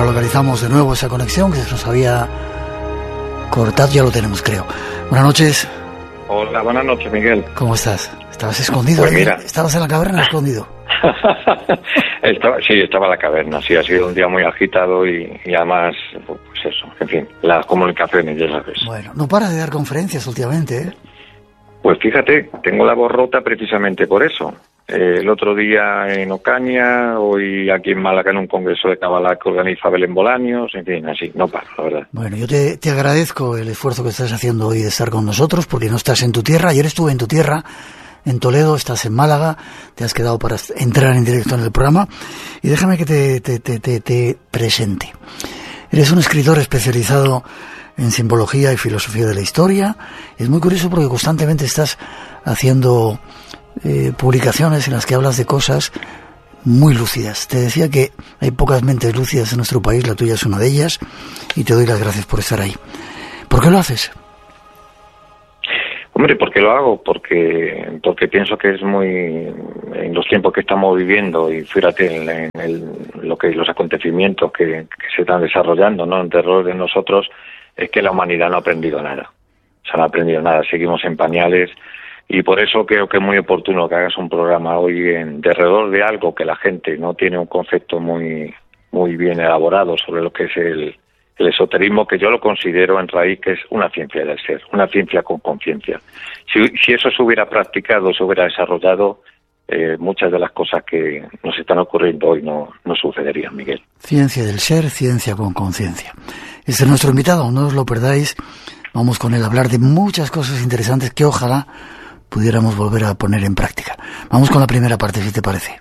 localizamos de nuevo esa conexión que se nos había cortado, ya lo tenemos, creo. Buenas noches. Hola, buenas noches, Miguel. ¿Cómo estás? ¿Estabas escondido? Pues mira. ¿Estabas en la caverna escondido? Estaba en la caverna, sí, ha sido un día muy agitado y además, pues eso, en fin, las comunicaciones, ya sabes. Bueno, no paras de dar conferencias últimamente, ¿eh? Pues fíjate, tengo la voz rota precisamente por eso. El otro día en Ocaña, hoy aquí en Málaga en un congreso de Kabbalah que organiza Belén Bolaños, en fin, así, no paro, la verdad. Bueno, yo te agradezco el esfuerzo que estás haciendo hoy de estar con nosotros, porque no estás en tu tierra. Ayer estuve en tu tierra, en Toledo, estás en Málaga, te has quedado para entrar en directo en el programa, y déjame que te presente. Eres un escritor especializado en simbología y filosofía de la historia. Es muy curioso porque constantemente estás haciendo publicaciones en las que hablas de cosas muy lúcidas. Te decía que hay pocas mentes lúcidas en nuestro país, la tuya es una de ellas, y te doy las gracias por estar ahí. ¿Por qué lo haces? Hombre, ¿por qué lo hago? Porque pienso que es muy, en los tiempos que estamos viviendo, y fíjate los acontecimientos que se están desarrollando, ¿no?, en terror de nosotros, es que la humanidad no ha aprendido nada. O sea, no ha aprendido nada, seguimos en pañales. Y por eso creo que es muy oportuno que hagas un programa hoy de alrededor de algo que la gente no tiene un concepto muy bien elaborado sobre lo que es el esoterismo, que yo lo considero en raíz que es una ciencia del ser, una ciencia con conciencia. Si eso se hubiera practicado, se hubiera desarrollado, muchas de las cosas que nos están ocurriendo hoy no sucederían, Miguel. Ciencia del ser, ciencia con conciencia. Este es nuestro invitado, no os lo perdáis. Vamos con él a hablar de muchas cosas interesantes que ojalá pudiéramos volver a poner en práctica. Vamos con la primera parte, si te parece.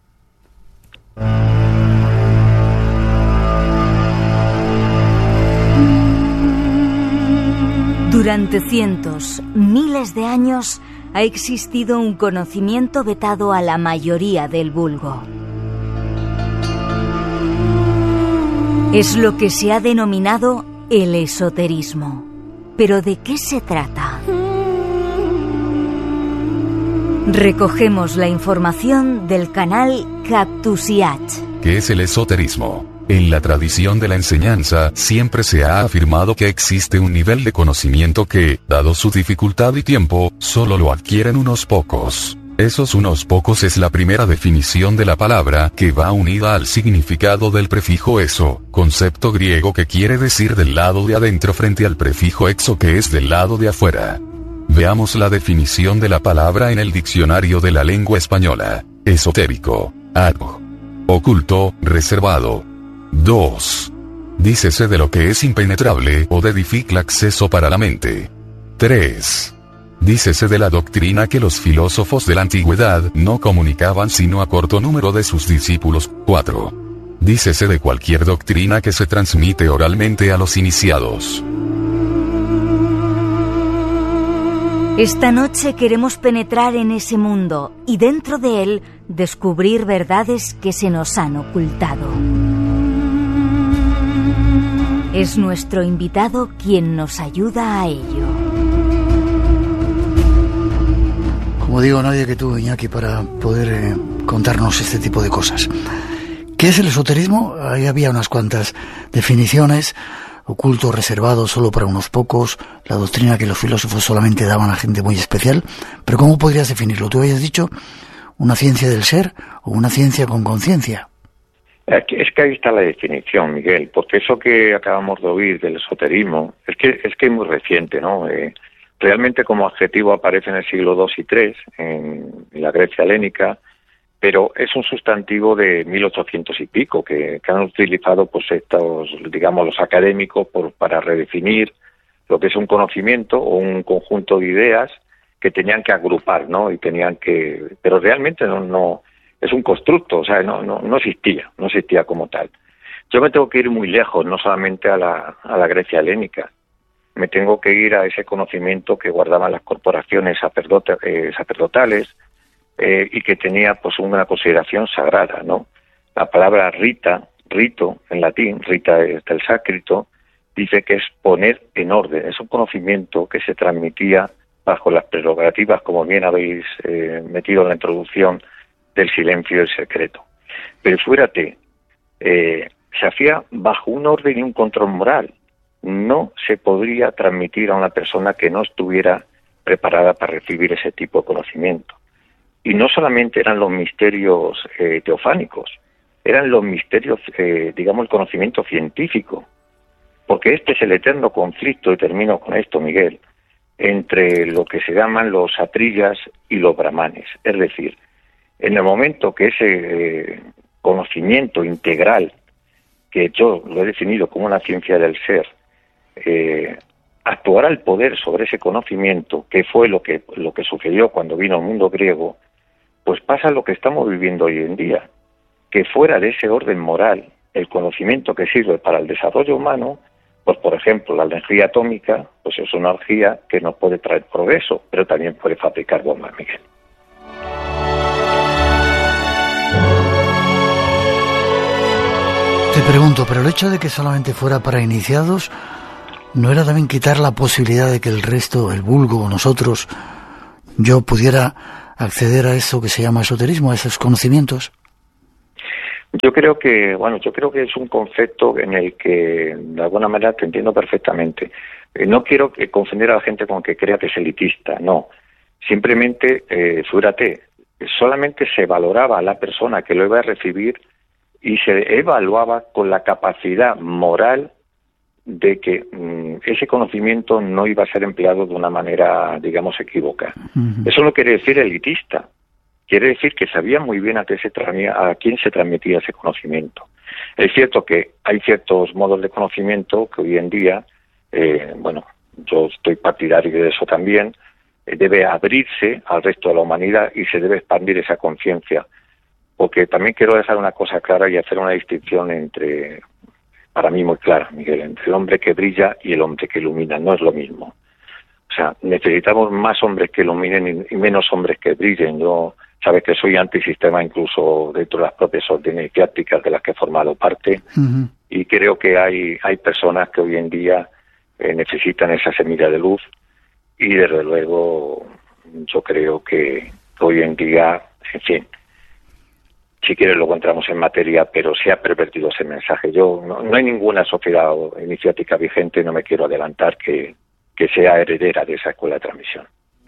Durante cientos, miles de años ha existido un conocimiento vetado a la mayoría del vulgo. Es lo que se ha denominado el esoterismo. ¿Pero de qué se trata? Recogemos la información del canal Cactusiach. ¿Qué es el esoterismo? En la tradición de la enseñanza, siempre se ha afirmado que existe un nivel de conocimiento que, dado su dificultad y tiempo, solo lo adquieren unos pocos. Esos unos pocos es la primera definición de la palabra, que va unida al significado del prefijo eso, concepto griego que quiere decir del lado de adentro frente al prefijo exo que es del lado de afuera. Veamos la definición de la palabra en el diccionario de la lengua española. Esotérico. Algo oculto, reservado. 2. Dícese de lo que es impenetrable o de difícil acceso para la mente. 3. Dícese de la doctrina que los filósofos de la antigüedad no comunicaban sino a corto número de sus discípulos. 4. Dícese de cualquier doctrina que se transmite oralmente a los iniciados. Esta noche queremos penetrar en ese mundo y dentro de él descubrir verdades que se nos han ocultado. Es nuestro invitado quien nos ayuda a ello. Como digo, nadie que tú, Iñaki, para poder contarnos este tipo de cosas. ¿Qué es el esoterismo? Ahí había unas cuantas definiciones. Oculto, reservado, solo para unos pocos, la doctrina que los filósofos solamente daban a gente muy especial. Pero ¿cómo podrías definirlo? Tú habías dicho una ciencia del ser o una ciencia con conciencia. Es que ahí está la definición, Miguel, porque eso que acabamos de oír del esoterismo es que es muy reciente, ¿no? Realmente como adjetivo aparece en el siglo II y III, en la Grecia helénica, pero es un sustantivo de 1800 y pico que han utilizado pues estos, digamos, los académicos para redefinir lo que es un conocimiento o un conjunto de ideas que tenían que agrupar, ¿no? Y pero realmente no es un constructo, o sea, no existía como tal. Yo me tengo que ir muy lejos, no solamente a la Grecia helénica, me tengo que ir a ese conocimiento que guardaban las corporaciones sacerdotales, y que tenía pues una consideración sagrada, ¿no? La palabra rito en latín, rita es del sácrito, dice que es poner en orden, es un conocimiento que se transmitía bajo las prerrogativas, como bien habéis metido en la introducción, del silencio y el secreto. Pero fíjate, se hacía bajo un orden y un control moral. No se podría transmitir a una persona que no estuviera preparada para recibir ese tipo de conocimiento. Y no solamente eran los misterios teofánicos, eran los misterios, digamos, el conocimiento científico. Porque este es el eterno conflicto, y termino con esto, Miguel, entre lo que se llaman los satrillas y los brahmanes. Es decir, en el momento que ese conocimiento integral, que yo lo he definido como una ciencia del ser, actuará el poder sobre ese conocimiento, que fue lo que sucedió cuando vino al mundo griego, pues pasa lo que estamos viviendo hoy en día, que fuera de ese orden moral, el conocimiento que sirve para el desarrollo humano, pues por ejemplo la energía atómica, pues es una energía que nos puede traer progreso, pero también puede fabricar bombas, Miguel. Te pregunto, pero el hecho de que solamente fuera para iniciados, ¿no era también quitar la posibilidad de que el resto, el vulgo, nosotros, yo pudiera acceder a eso que se llama esoterismo, a esos conocimientos? Yo creo que es un concepto en el que, de alguna manera, te entiendo perfectamente. No quiero confundir a la gente con que crea que es elitista, no. Simplemente, figúrate, solamente se valoraba a la persona que lo iba a recibir y se evaluaba con la capacidad moral de que ese conocimiento no iba a ser empleado de una manera, digamos, equívoca. Uh-huh. Eso no quiere decir elitista. Quiere decir que sabía muy bien a quién se transmitía ese conocimiento. Es cierto que hay ciertos modos de conocimiento que hoy en día, yo estoy partidario de eso también, debe abrirse al resto de la humanidad y se debe expandir esa conciencia. Porque también quiero dejar una cosa clara y hacer una distinción para mí muy clara, Miguel, entre el hombre que brilla y el hombre que ilumina. No es lo mismo. O sea, necesitamos más hombres que iluminen y menos hombres que brillen. Yo, sabes que soy antisistema incluso dentro de las propias órdenes eclesiásticas de las que he formado parte. Uh-huh. Y creo que hay personas que hoy en día necesitan esa semilla de luz y desde luego yo creo que hoy en día, en fin, si quieres luego entramos en materia, pero se ha pervertido ese mensaje. No hay ninguna sociedad o iniciática vigente, no me quiero adelantar, que sea heredera de esa escuela de transmisión.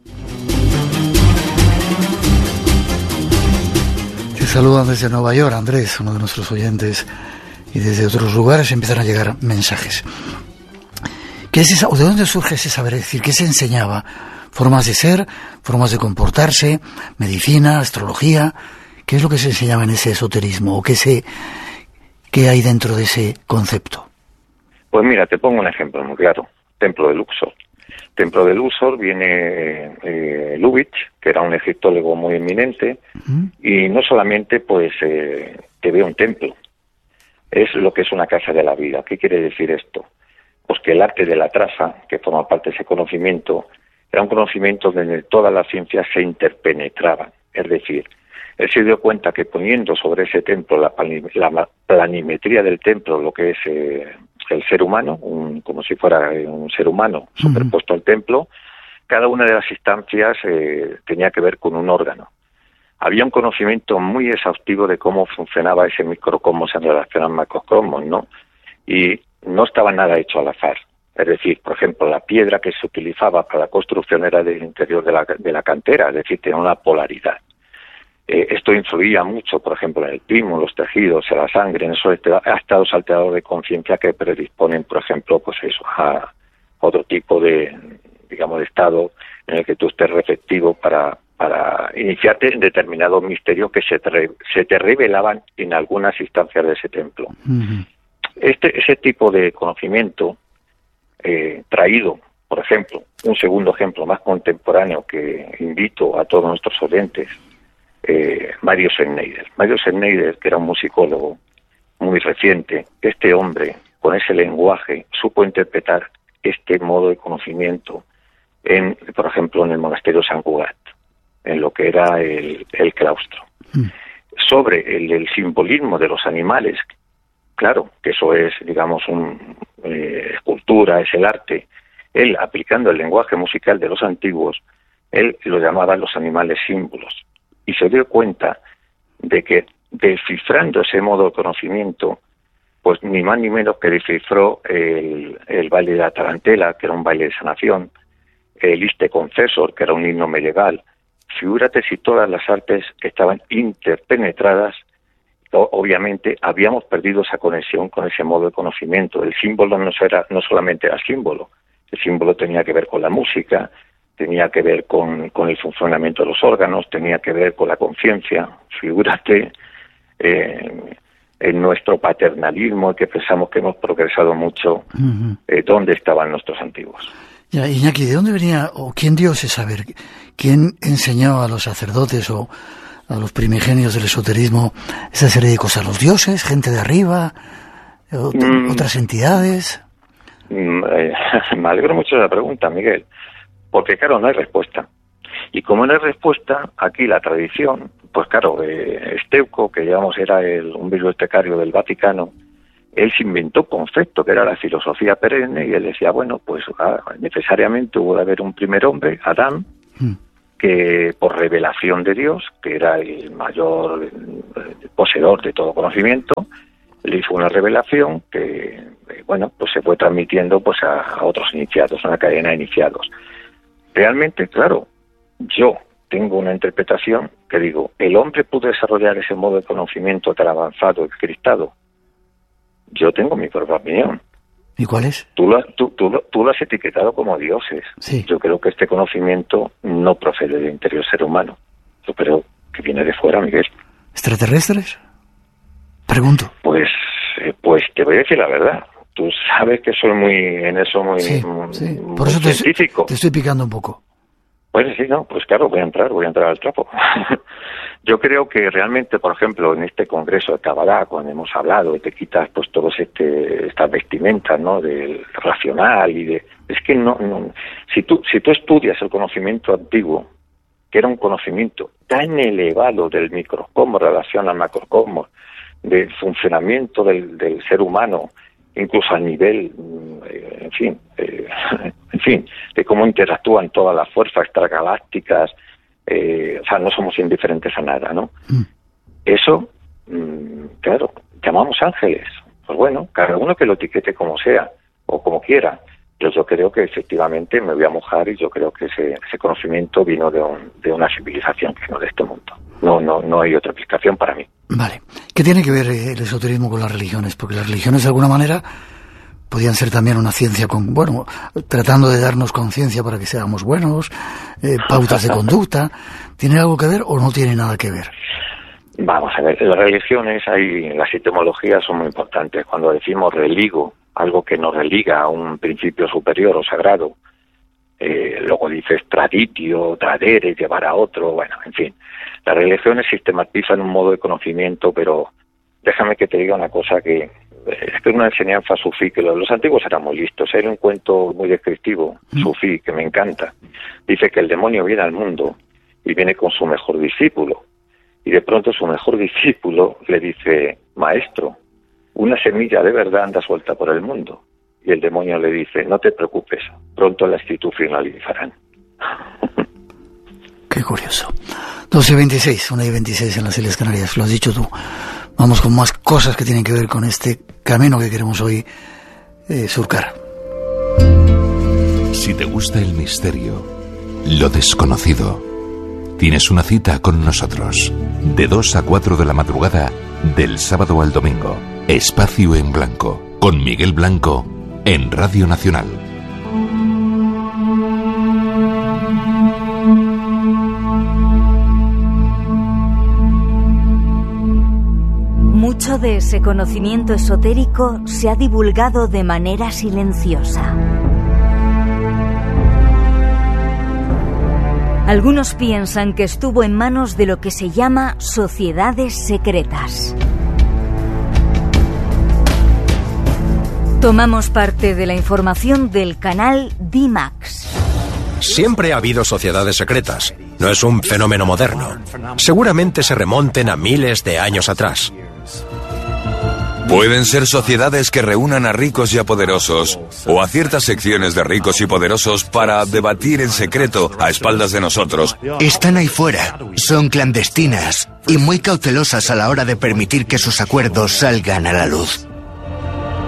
Te saludan desde Nueva York, Andrés, uno de nuestros oyentes, y desde otros lugares empiezan a llegar mensajes. ¿Qué es esa, o de dónde surge ese saber? Es decir, ¿qué se enseñaba? ¿Formas de ser? ¿Formas de comportarse? ¿Medicina? ¿Astrología? ¿Qué es lo que se enseñaba en ese esoterismo? ¿O qué hay dentro de ese concepto? Pues mira, te pongo un ejemplo muy claro. Templo de Luxor. Templo de Luxor viene Lubitsch, que era un egiptólogo muy eminente, uh-huh. Y no solamente pues te ve un templo, es lo que es una casa de la vida. ¿Qué quiere decir esto? Pues que el arte de la traza, que forma parte de ese conocimiento, era un conocimiento donde todas las ciencias se interpenetraban. Es decir, él se dio cuenta que poniendo sobre ese templo la planimetría del templo, lo que es el ser humano, como si fuera un ser humano superpuesto al templo, cada una de las instancias tenía que ver con un órgano. Había un conocimiento muy exhaustivo de cómo funcionaba ese microcosmos en relación al macrocosmos, ¿no? Y no estaba nada hecho al azar. Es decir, por ejemplo, la piedra que se utilizaba para la construcción era del interior de la cantera, es decir, tenía una polaridad. Esto influía mucho, por ejemplo, en el timo, los tejidos, en la sangre, en esos estados alterados de conciencia que predisponen, por ejemplo, pues eso, a otro tipo de, digamos, de estado en el que tú estés receptivo para iniciarte en determinados misterios que se te revelaban en algunas instancias de ese templo. Uh-huh. Ese tipo de conocimiento traído, por ejemplo, un segundo ejemplo más contemporáneo que invito a todos nuestros oyentes, Mario Schneider. Mario Schneider, que era un musicólogo muy reciente, este hombre, con ese lenguaje, supo interpretar este modo de conocimiento por ejemplo, en el monasterio San Cugat, en lo que era el claustro. Sobre el simbolismo de los animales, claro, que eso es, digamos, escultura, es el arte. Él, aplicando el lenguaje musical de los antiguos, él lo llamaba los animales símbolos. Y se dio cuenta de que, descifrando ese modo de conocimiento, pues ni más ni menos que descifró el baile de la tarantela, que era un baile de sanación, el Iste Confesor, que era un himno medieval. Figúrate si todas las artes estaban interpenetradas. Obviamente habíamos perdido esa conexión con ese modo de conocimiento. El símbolo no solamente era símbolo, el símbolo tenía que ver con la música, tenía que ver con el funcionamiento de los órganos, tenía que ver con la conciencia. Figúrate en nuestro paternalismo, que pensamos que hemos progresado mucho, ¿dónde estaban nuestros antiguos? Ya, Iñaki, ¿de dónde venía o quién dio ese saber? ¿Quién enseñó a los sacerdotes o a los primigenios del esoterismo esa serie de cosas? ¿Los dioses, gente de arriba, otras entidades? Me alegro mucho de la pregunta, Miguel, porque claro, no hay respuesta. Y como no hay respuesta, aquí la tradición, pues claro, Esteuco, que digamos era un bibliotecario del Vaticano, él se inventó un concepto que era la filosofía perenne, y él decía, bueno, pues necesariamente hubo de haber un primer hombre, Adán, que por revelación de Dios, que era el mayor poseedor de todo conocimiento, le hizo una revelación que, bueno, pues se fue transmitiendo pues a otros iniciados, una cadena de iniciados. Realmente, claro, yo tengo una interpretación que digo, el hombre pudo desarrollar ese modo de conocimiento tan avanzado, encriptado. Yo tengo mi propia opinión. ¿Y cuál es? Tú lo has etiquetado como dioses. Sí. Yo creo que este conocimiento no procede del interior del ser humano. Yo creo que viene de fuera, Miguel. ¿Extraterrestres? Pregunto. Pues te voy a decir la verdad. Tú sabes que soy muy sí. Por eso científico. Te estoy picando un poco. Pues sí, no, pues claro, voy a entrar al trapo. Yo creo que realmente, por ejemplo, en este congreso de Kabbalah, cuando hemos hablado y te quitas pues todos estas vestimentas, ¿no?, del racional y de... Es que no si tú estudias el conocimiento antiguo, que era un conocimiento tan elevado del microcosmos, relación al macrocosmos, del funcionamiento del ser humano, incluso a nivel, en fin, de cómo interactúan todas las fuerzas extragalácticas, o sea, no somos indiferentes a nada, ¿no? Eso, claro, llamamos ángeles. Pues bueno, cada uno que lo etiquete como sea, o como quiera. Yo creo que efectivamente me voy a mojar y yo creo que ese conocimiento vino de una civilización que no de este mundo. No hay otra explicación para mí. Vale. ¿Qué tiene que ver el esoterismo con las religiones? Porque las religiones, de alguna manera, podían ser también una ciencia tratando de darnos conciencia para que seamos buenos, pautas de conducta. ¿Tiene algo que ver o no tiene nada que ver? Vamos a ver, las religiones, las etimologías son muy importantes. Cuando decimos religo, algo que nos religa a un principio superior o sagrado, luego dices traditio, tradere, llevar a otro, bueno, en fin. Las religiones sistematizan un modo de conocimiento, pero déjame que te diga una cosa que es una enseñanza sufí, que los antiguos eran muy listos. Hay un cuento muy descriptivo, sufí, que me encanta. Dice que el demonio viene al mundo y viene con su mejor discípulo. Y de pronto su mejor discípulo le dice, maestro, una semilla de verdad anda suelta por el mundo. Y el demonio le dice, no te preocupes, pronto la actitud finalizarán. Qué curioso. 12:26, 1:26 en las Islas Canarias, lo has dicho tú. Vamos con más cosas que tienen que ver con este camino que queremos hoy surcar. Si te gusta el misterio, lo desconocido, tienes una cita con nosotros. De 2 a 4 de la madrugada, del sábado al domingo. Espacio en Blanco, con Miguel Blanco, en Radio Nacional. Mucho de ese conocimiento esotérico se ha divulgado de manera silenciosa. Algunos piensan que estuvo en manos de lo que se llama sociedades secretas. Tomamos parte de la información del canal D-Max. Siempre ha habido sociedades secretas. No es un fenómeno moderno. Seguramente se remonten a miles de años atrás. Pueden ser sociedades que reúnan a ricos y a poderosos, o a ciertas secciones de ricos y poderosos para debatir en secreto a espaldas de nosotros. Están ahí fuera, son clandestinas y muy cautelosas a la hora de permitir que sus acuerdos salgan a la luz.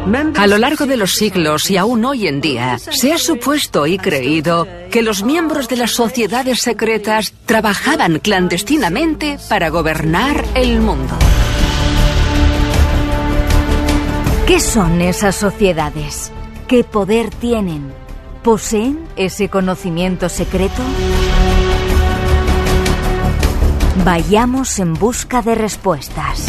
A lo largo de los siglos y aún hoy en día, se ha supuesto y creído que los miembros de las sociedades secretas trabajaban clandestinamente para gobernar el mundo. ¿Qué son esas sociedades? ¿Qué poder tienen? ¿Poseen ese conocimiento secreto? Vayamos en busca de respuestas.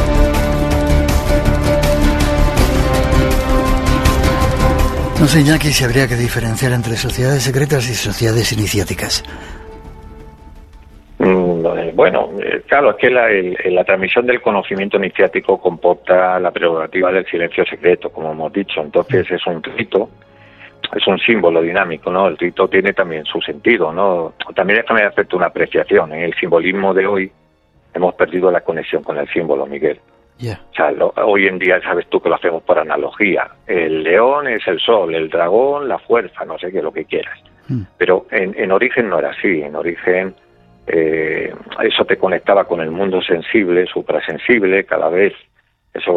No sé, Iñaki, si habría que diferenciar entre sociedades secretas y sociedades iniciáticas. Bueno, claro, es que la transmisión del conocimiento iniciático comporta la prerrogativa del silencio secreto, como hemos dicho. Entonces es un rito, es un símbolo dinámico, ¿no? El rito tiene también su sentido, ¿no? También déjame hacerte una apreciación. En el simbolismo de hoy hemos perdido la conexión con el símbolo, Miguel. Yeah. O sea, hoy en día sabes tú que lo hacemos por analogía. El león es el sol, el dragón la fuerza, no sé qué, lo que quieras. Pero en origen no era así. En origen eso te conectaba con el mundo sensible, suprasensible. Cada vez